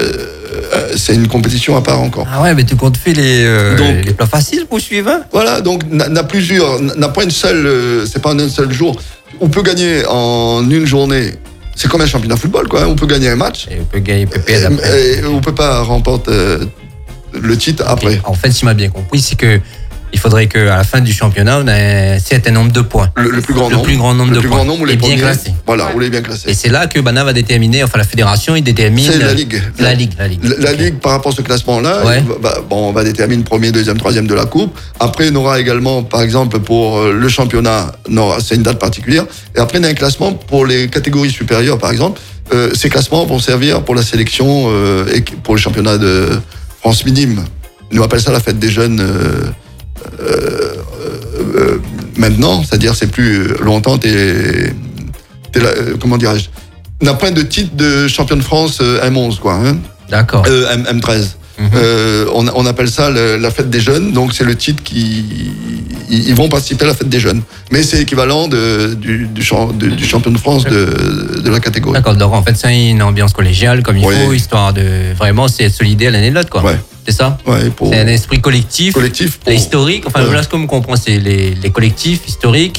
euh, c'est une compétition à part encore. Ah ouais, mais tu comptes faire les, euh, Donc- les plats faciles pour suivre, hein? Voilà, donc n'a n'a plusieurs, n'a pas une seule, euh, c'est pas en un seul jour. On peut gagner en une journée. C'est comme un championnat de football, quoi. hein. On peut gagner un match. Et on peut gagner, peut Et, perdre après. et on peut pas remporter euh, le titre après. En fait, si m'a bien compris, c'est que il faudrait qu'à la fin du championnat, on ait un certain nombre de points. Le, le plus grand Le nombre. plus grand nombre le de plus points. grand nombre, les Et bien premiers. classés. Voilà, Ouais. on les bien Et classés. c'est là que Bana va déterminer, enfin la fédération, il détermine. C'est la ligue. La ligue, la ligue. La, la Ok. ligue, par rapport à ce classement-là, Ouais. il va- bon, on va déterminer premier, deuxième, troisième de la coupe. Après, on aura également, par exemple, pour euh, le championnat, non, c'est une date particulière. Et après, on a un classement pour les catégories supérieures, par exemple. Euh, ces classements vont servir pour la sélection euh, et pour le championnat de France minime. Nous appelle ça la fête des jeunes euh, euh, euh, maintenant, c'est-à-dire c'est plus longtemps. T'es, t'es là, euh, comment dirais-je? On n'a pas de titre de champion de France euh, M onze, quoi. Hein D'accord. euh, M- M13. Mhm. Euh, on, on appelle ça le- la fête des jeunes, donc c'est le titre qui. Ils, ils vont participer à la fête des jeunes. Mais c'est équivalent de, du, du, champ- de- du champion de France de, de la catégorie. D'accord, donc en fait, c'est une ambiance collégiale comme il Oui. faut, histoire de vraiment c'est être solidaire l'année de l'autre, quoi. Ouais. C'est ça? Ouais, pour C'est un esprit collectif. collectif. Pour, Les historiques, enfin, Ouais. là, ce qu'on me comprend, c'est les, les collectifs historiques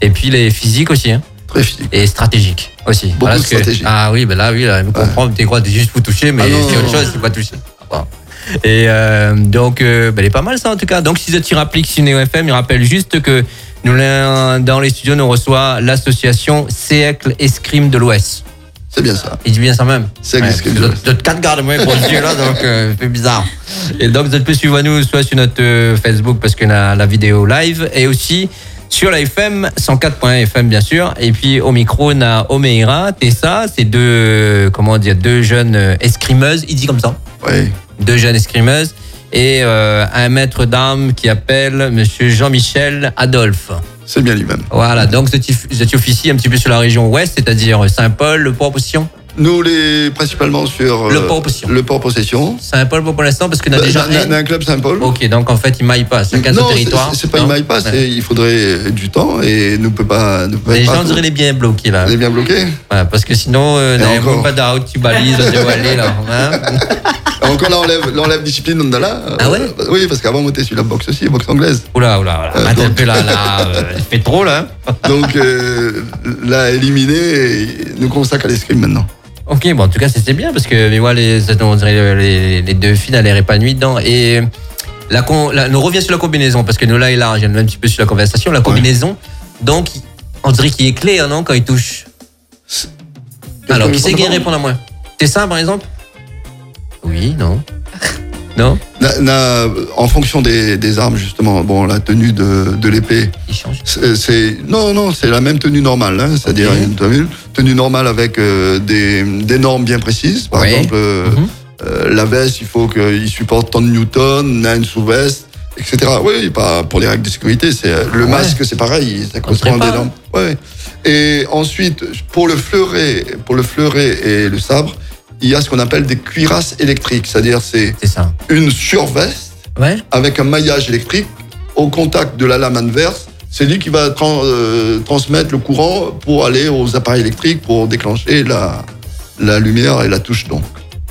Et puis les physiques aussi, hein. Très physique. Et stratégique aussi. Beaucoup Voilà de ce que- stratégie. Ah oui, ben là, oui, là, je comprends. Tu crois que t'es juste pour toucher, mais Ah non, c'est non, autre non. chose, c'est pas toucher. Bon. Et euh, donc, euh, ben, elle est pas mal ça en tout cas. Donc, si vous applique sur Neo F M, il rappelle juste que nous, là, dans les studios, nous reçoit l'association Cercle Escrime de l'Ouest. C'est bien ça. Il dit bien ça même. Cercle Escrime de Vous l'Ouest. êtes quatre gardes moi pour ce Dieu là, donc euh, c'est bizarre. Et donc, vous pouvez suivre nous soit sur notre euh, Facebook parce qu'on a la vidéo live et aussi sur la F M, cent quatre point F M bien sûr. Et puis au micro, on a Omeira, Tessa, c'est deux, euh, comment dire, deux jeunes euh, escrimeuses, il dit comme ça. Oui. Deux jeunes escrimeuses. Et euh, un maître d'armes qui appelle Monsieur Jean-Michel Adolphe. C'est bien lui-même. Voilà, donc vous étiez, vous étiez officier un petit peu sur la région ouest, c'est-à-dire Saint-Paul, le Port-Possession. Nous, les, principalement sur Le euh, Port-Possession. le Port-Possession. Saint-Paul pour l'instant, parce qu'on a Bah, déjà dans- dans un club Saint-Paul. Ok, donc en fait, il maille pas. Chacun non, son territoire. c'est- c'est pas Non il maille pas, Ouais. c'est il faudrait du temps et nous peut pas. Nous peut Les pas gens diraient les bien bloqués là. On est bien bloqué. Voilà, parce que sinon, euh, Et n'avez encore. pas d'out, tu balises, on doit aller là. Hein. Encore là, on lève, là, on lève discipline, on est là. Ah ouais Euh, Oui, parce qu'avant, on était sur la boxe aussi, boxe anglaise. Oula, oula, oula. Euh, Attends un donc- peu là, là. euh, Il fait trop là. Donc, euh, là, éliminé, et nous consacre à l'escrime maintenant. Ok, bon, en tout cas, c'était bien parce que, mais voilà, les, on dirait les, les deux filles, elles l'air épanouies dedans. Et la, con- la, nous revient sur la combinaison parce que nous, là et là, j'ai un petit peu sur la conversation. La combinaison, donc, on dirait qu'il est clair, non, quand il touche. Alors, qui c'est qui répond à moi? C'est ça, par exemple? Oui, non. Non? Na- na- en fonction des, des armes, justement, bon, la tenue de, de l'épée, Il change. c'est, c'est- non, non, c'est la même tenue normale, hein, c'est-à-dire Ok. une tenue, tenue normale avec euh, des, des normes bien précises. Par Ouais. exemple, euh, Mhm. euh, la veste, il faut qu'il supporte tant de newtons, une sous-veste, et cetera. Oui, pas pour les règles de sécurité. C'est le Ouais. masque, c'est pareil, ça On correspond à des prépare. normes. Ouais. Et ensuite, pour le fleuret, pour le fleuret et le sabre, il y a ce qu'on appelle des cuirasses électriques, c'est-à-dire c'est C'est ça. une surveste Ouais? avec un maillage électrique au contact de la lame adverse. C'est lui qui va tran- euh, transmettre le courant pour aller aux appareils électriques pour déclencher la, la lumière et la touche donc.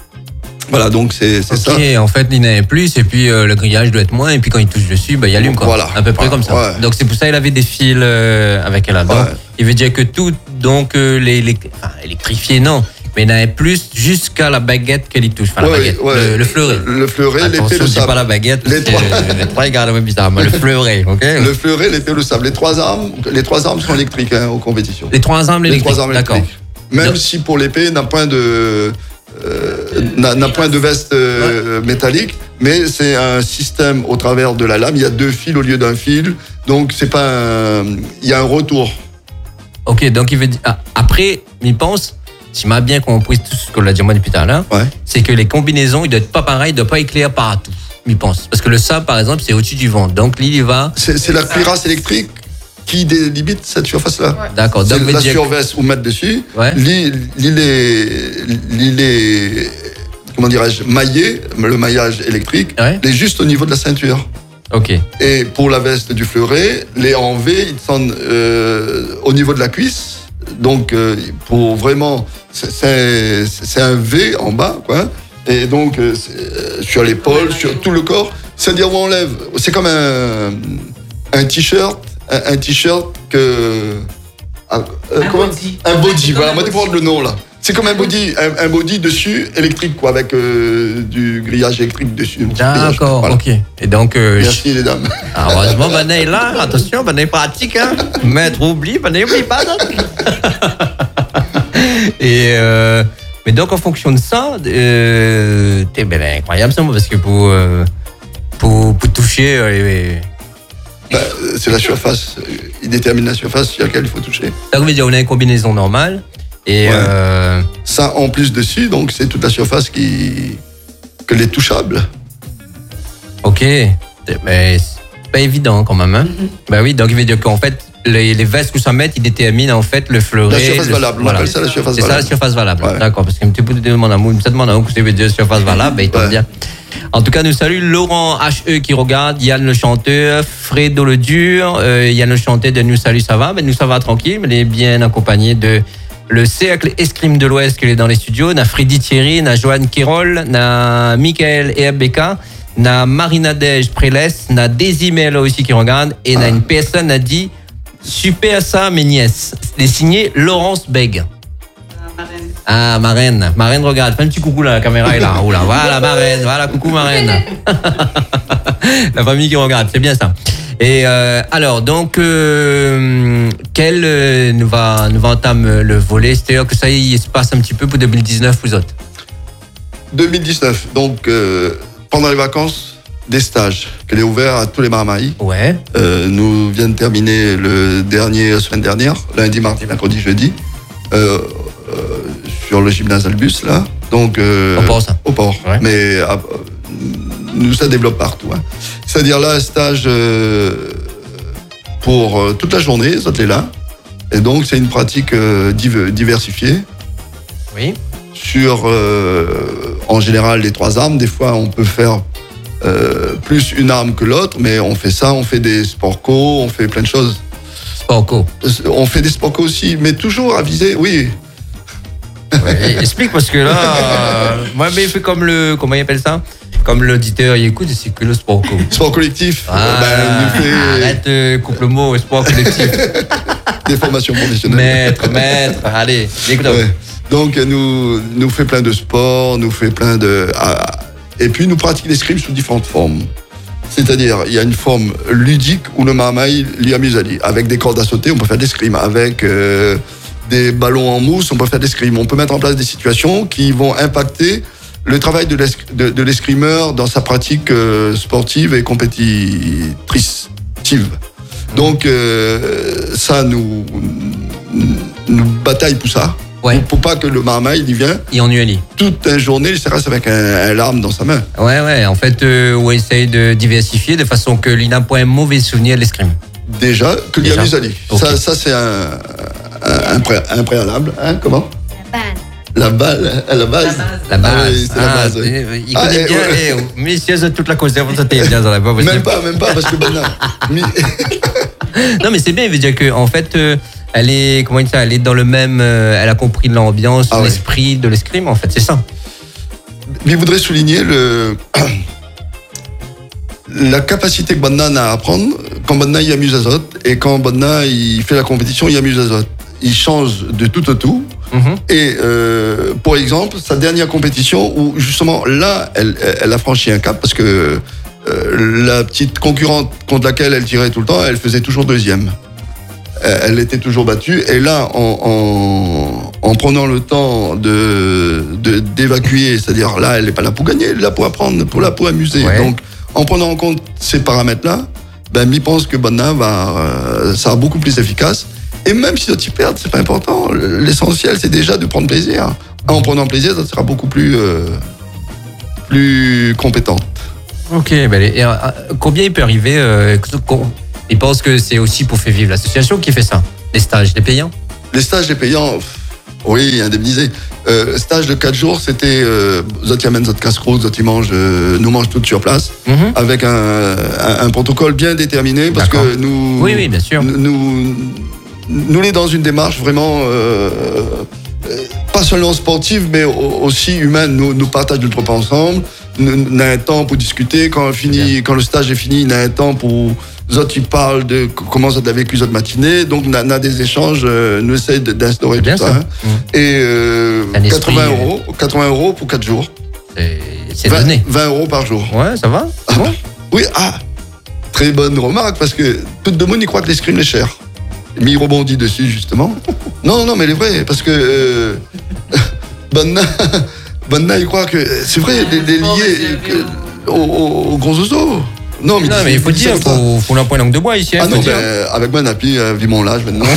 Voilà, donc c'est c'est Ok, ça. en fait, il n'avait plus, et puis euh, le grillage doit être moins, et puis quand il touche dessus, bah, il allume, quoi. Voilà. À peu près Ouais, comme ça. ouais. Donc, c'est pour ça qu'il avait des fils euh, avec elle. Donc, Ouais. il veut dire que tout, donc, euh, les, les- enfin, électrifié, non, mais il n'avait plus jusqu'à la baguette qu'elle y touche. Enfin, la Ouais, baguette, ouais. le, le fleuret. Le fleuret, l'épée, Attention, le je dis pas sabre. la baguette, Les parce que trois. les trois, ils gardent même bizarre, mais le fleuret, ok? Le fleuret, l'épée, le sabre. Les trois armes, les trois armes sont électriques hein, aux compétitions. Les trois armes Les électriques. trois armes D'accord. électriques. Même Donc- si pour l'épée n'a point de euh, n'a n'a point de veste euh, métallique, mais c'est un système au travers de la lame. Il y a deux fils au lieu d'un fil, donc c'est pas un, il y a un retour. Ok, donc il veut dire. ah, après, il pense, s'il m'a bien compris tout ce qu'on l'a dit moi depuis tout à l'heure, Ouais. c'est que les combinaisons, ils doivent être pas pareils, ils doivent pas éclairer partout. Il pense. Parce que le sable, par exemple, c'est au-dessus du ventre. Donc l'île, il va. C'est c'est la cuirasse électrique qui délimite cette surface-là. Ouais. D'accord. C'est Donc, veut la dire- surveste ou mettre dessus. Ouais. L'île l'île est, l'île est, comment dirais-je, maillée, le maillage électrique, Ouais. il est juste au niveau de la ceinture. Ok. Et pour la veste du fleuret, les en V, ils sont euh, au niveau de la cuisse. Donc, euh, pour vraiment, c'est- c'est c'est un V en bas, quoi. Et donc, euh, c'est, euh, sur l'épaule, sur tout le corps. C'est-à-dire où on lève. C'est comme un, un t-shirt, un, un t-shirt que. ah, euh, Un comment- body. Un body, C'est voilà. comme Moi, un tu prends le nom, là. C'est comme un body, un, un body dessus, électrique, quoi, avec euh, du grillage électrique dessus. un petit grillage. D'accord, Voilà. ok. Et donc, euh, Merci, les dames. ah, heureusement, ben est là, attention, ben est pratique, hein. Maître oublie, ben oublie pas. non. Et euh, mais donc en fonction de ça, euh, t'es ben, incroyable ça, moi, parce que pour euh, pour, pour toucher, euh, Bah, euh, c'est la surface. euh, Il détermine la surface sur laquelle il faut toucher. ça veut dire on a une combinaison normale et Ouais. euh, Ça en plus dessus, donc c'est toute la surface qui que les touchables. ok, mais c'est pas évident quand même, hein. Ben oui, donc il veut dire qu'en fait les, les vestes que ça met, ils déterminent en fait le fleuret. La surface le- valable. On voilà. appelle ça la surface C'est ça la valable. surface valable. Ouais. D'accord, parce qu'un petit peu de demande à moi, me demande à où que veut dire surface valable, ben il tombe Ouais. bien. En tout cas, nous salue Laurent H E qui regarde, Yann le chanteur, Fredo le dur, euh, Yann le chanteur de Nous Salut, ça va, ben nous ça va tranquille, mais il est bien accompagné de le Cercle Escrime de l'Ouest qui est dans les studios, na Freddy Thierry, na Joanne Kirol, na Michael et Abeka, na Marina Dej Prélès, na Désimel aussi qui regarde, et na une personne a dit Super ça, mes nièces. C'est signé Laurence Beg. Ah, marraine. Marraine, regarde. Fais un petit coucou là, la caméra est là. Oula, voilà, marraine. Voilà, coucou, marraine. La famille qui regarde, c'est bien ça. Et euh, alors, donc, euh, quel euh, nous va nous va entamer le volet? C'est-à-dire que ça y est, il se passe un petit peu pour deux mille dix-neuf, vous autres. deux mille dix-neuf, donc euh, pendant les vacances, des stages qu'elle est ouvert à tous les marmailles. Ouais. Euh, nous vient de terminer le dernier, la semaine dernière, lundi, mardi, mercredi, jeudi, euh, euh, sur le gymnase Albus, là. Donc, euh, Au port, ça. Au port. Ouais. Mais euh, nous, ça développe partout. Hein. C'est-à-dire là, un stage euh, pour euh, toute la journée, ça est là. Et donc, c'est une pratique euh, div- diversifiée. Oui. Sur, euh, en général, les trois armes. Des fois, on peut faire euh, plus une arme que l'autre, mais on fait ça, on fait des sports co, on fait plein de choses. Sport co. On fait des sports co aussi, mais toujours à viser, oui. Ouais, explique parce que là, euh, moi, mais il fait comme le, comment il appelle ça? Comme l'auditeur, il écoute, c'est que le sport co. Sport collectif, Ah, euh, ben, nous fait arrête, euh, coupe le mot, sport collectif. des formations professionnelles. Maître, maître, allez, écoute. Ouais. Donc, nous, nous fait plein de sports, nous fait plein de... Ah, et puis, nous pratiquons l'escrime sous différentes formes. C'est-à-dire, il y a une forme ludique où le marmaille lui amuse à lui. Avec des cordes à sauter, on peut faire de l'escrime. Avec euh, des ballons en mousse, on peut faire de l'escrime. On peut mettre en place des situations qui vont impacter le travail de, l'esc- de, de l'escrimeur dans sa pratique euh, sportive et compétitrice. Donc, euh, ça, nous, nous bataille pour ça. Ouais. Pour pas que le marmaille, il vient Il ennuie Ali. toute une journée, il se reste avec un, un larme dans sa main. Ouais, ouais, en fait, euh, on essaye de diversifier de façon que l'I N A n'a pas un mauvais souvenir de l'escrime. Déjà, que Déjà. Liam Ali. Ok. Ça, ça c'est un, un, un, pré- un préalable. Hein, comment La balle. La balle, à la base. La base. Ah oui, c'est la Ah, base. oui. euh, il Ah, connaît et- bien, ouais. eh, messieurs de toute la conservation, bien dans la pas possible. Même pas, même pas, parce que maintenant. mi- Non, mais c'est bien, il veut dire que, en fait, euh, elle est, comment dire ça, elle est dans le même, euh, elle a compris l'ambiance, Ah ouais. l'esprit de l'escrime, en fait, c'est ça. Mais je voudrais souligner le, la capacité que Banna a à apprendre quand Banna il amuse Azot et quand Banna il fait la compétition, il amuse Azot. Il change de tout au tout. Mhm. Et euh, pour exemple, sa dernière compétition où justement là, elle, elle a franchi un cap parce que euh, la petite concurrente contre laquelle elle tirait tout le temps, elle faisait toujours deuxième. Euh, Elle était toujours battue. Et là, en, en, en prenant le temps de, de d'évacuer, c'est-à-dire là, elle n'est pas là pour gagner, elle est là pour apprendre, pour là pour amuser. Ouais. Donc, en prenant en compte ces paramètres-là, ben, je pense que Banna va, euh, ça sera beaucoup plus efficace. Et même si tu perds, c'est pas important. L'essentiel, c'est déjà de prendre plaisir. En prenant plaisir, ça sera beaucoup plus, euh, plus compétente. Ok, ben, et, euh, combien il peut arriver euh, qu'on- Il pense que c'est aussi pour faire vivre l'association qui fait ça. Les stages, les payants. Les stages, les payants, pff, oui, indemnisés. Euh, stage de quatre jours, c'était euh, Zot y amène Zot casse-croûte, Zot y mange, euh, nous mange toutes sur place, Mhm. avec un, un, un protocole bien déterminé, parce D'accord. que nous, Oui, oui, bien sûr. nous, nous, nous est dans une démarche vraiment euh, euh, pas seulement sportive, mais au- aussi humaine. Nous, nous partageons le repas ensemble. Nous, nous avons un temps pour discuter. Quand, on finit, quand le stage est fini, il a un temps pour Zot qui parle de comment Zot a vécu Zot matinée. Donc, on a, on a des échanges. euh, nous essayons de- d'instaurer C'est bien tout ça. ça. hein. Mhm. Et euh, Un esprit, quatre-vingts euros, quatre-vingts euros pour quatre jours. C'est- C'est vingt, donné. vingt euros par jour. Ouais, ça va. Ah, Bon. Oui, ah, très bonne remarque, parce que tout le monde y croit que l'escrime est cher. Mais il rebondit dessus, justement. Non, non, mais elle est vraie, parce que euh, Banna, Banna, il croit que c'est vrai, les, les liés que- au, au, au gros oiseaux. Non, mais, Non, mais il faut dire, il faut, faut un point langue de bois ici. hein, Ah faut non, dire. ben, avec moi, Napi, euh, vu mon âge maintenant.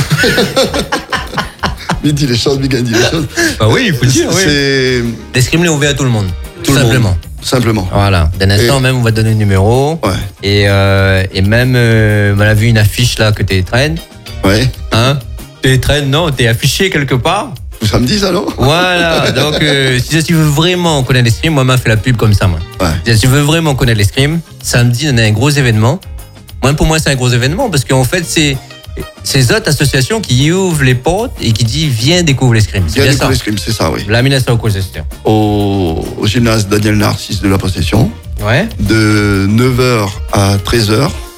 Il dit les choses, il dit les choses. Bah oui, il faut dire, oui. C'est L'escrime est ouvert à tout le monde. tout Tout le simplement. monde, simplement. Voilà. D'un instant, Et- même, on va te donner le numéro. Ouais, Et, euh, et même, euh, on a vu une affiche là que tu traînes. ouais. Hein? Tu traînes, non? Tu es affiché quelque part. Ça me dit ça, non? Voilà. Donc, euh, si tu veux vraiment connaître l'escrime, moi, m'a fait la pub comme ça, moi. Ouais. Si tu veux vraiment connaître l'escrime, samedi, on a un gros événement. Moi, pour moi, c'est un gros événement parce qu'en fait, c'est ces autres associations qui ouvrent les portes et qui disent viens découvrir l'escrime. C'est Bien bien des ça. l'escrime, c'est ça, oui. La Minas au Colchester. Au, au gymnase Daniel Narcisse de la Possession, Ouais. de neuf heures à treize heures.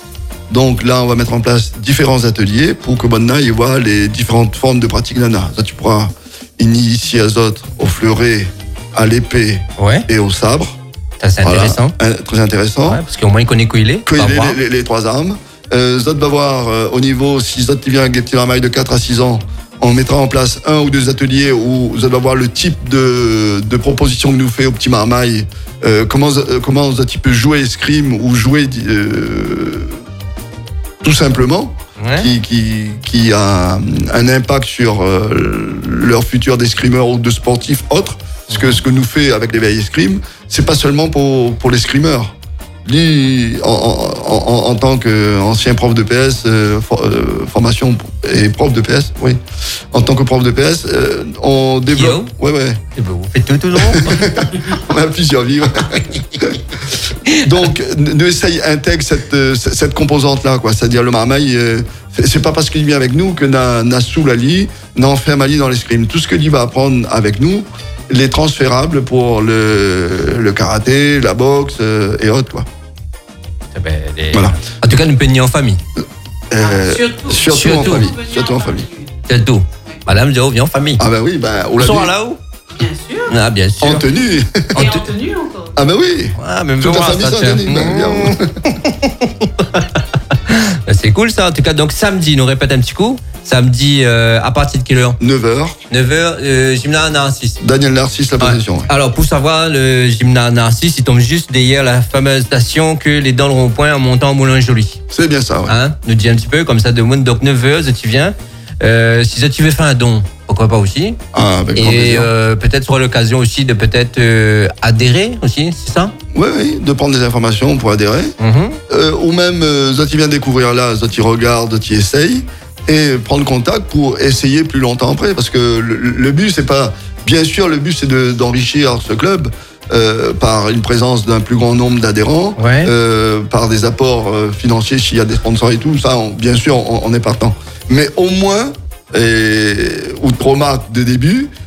Donc là, on va mettre en place différents ateliers pour que maintenant, ils voient les différentes formes de pratique nana. Ça, tu pourras initier à autres au fleuret, à l'épée Ouais. et au sabre. Ça, c'est Voilà. intéressant. Un- très intéressant. Ouais, parce qu'au moins, il connaît quoi il est. Que On va les, voir. les, les trois armes. Euh, Zot va voir euh, au niveau, si Zot vient avec des petits ramailles de quatre à six ans, on mettra en place un ou deux ateliers où Zot va voir le type de, de proposition que nous fait au petit marmaille, euh, comment, euh, comment Zot il peut jouer escrime ou jouer euh, tout simplement, Ouais. qui, qui, qui a un impact sur euh, leur futur d'escrimeur ou de sportifs autres. Parce que ce que nous fait avec les veilles escrime, c'est pas seulement pour, pour l'escrimeur. Lui, en, en, en, en tant qu'ancien prof de P S, euh, for, euh, formation et prof de P S, oui. En tant que prof de P S, euh, on développe. Ouais, ouais. Eh ben, vous faites tout toujours. On a plusieurs vies. Ouais. Donc, nous essaye intègre cette, euh, cette composante-là, quoi. C'est-à-dire le marmaille, euh, c'est c'est pas parce qu'il vient avec nous que n'a n'a sous la lit, n'a enferme à lit dans l'escrime. Tout ce que lui va apprendre avec nous, les transférables pour le, le karaté, la boxe euh, et autres, quoi. Eh ben, les- Voilà. En tout cas, nous peignons en famille. Euh, surtout. surtout, Surtout. en famille. Venir Surtout en en famille. C'est tout. Madame Zéro vient en famille. Ah ben oui, ben on Vous l'a serez vu. là-haut Bien sûr. Ah, bien sûr. En tenue. En Et te- en tenue encore. Ah ben oui. Ah, même Toute la moi, famille ça, s'en tiens. tenue. Ben, bien. Ben, c'est cool ça. En tout cas, donc samedi, nous répète un petit coup. Samedi, euh, à partir de quelle heure neuf heures. neuf heures, euh, gymnase Narcisse. Daniel Narcisse, la Ouais. possession. Ouais. Alors, pour savoir, le gymnase Narcisse, il tombe juste derrière la fameuse station que les dans le rond-point en montant au Moulin-Joli. C'est bien ça, ouais. Hein? Nous dis un petit peu, comme ça, de monde. Donc, neuf heures, tu viens. Euh, si tu veux faire un don, pourquoi pas aussi. Ah, avec grand Et plaisir. euh, peut-être sur l'occasion aussi de peut-être euh, adhérer aussi, c'est ça? Oui, oui, de prendre des informations pour adhérer. Mhm. Euh, ou même, euh, Zoti vient découvrir là, Zoti regarde, Zoti essaye, et prendre contact pour essayer plus longtemps après. Parce que le, le but, c'est pas. Bien sûr, le but, c'est de- d'enrichir ce club euh, par une présence d'un plus grand nombre d'adhérents, Ouais. euh, par des apports euh, financiers s'il y a des sponsors et tout. Ça, on- bien sûr, on, on est partant. Mais au moins, et, ou de promarque de début,